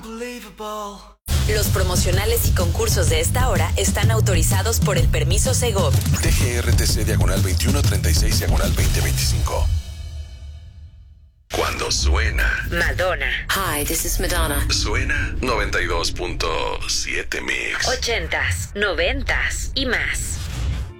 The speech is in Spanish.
Los promocionales y concursos de esta hora están autorizados por el permiso Segov. DGRTC /36/2025. Cuando suena Madonna. Hi, this is Madonna. Suena 92.7 Mix. 80s, 90s y más.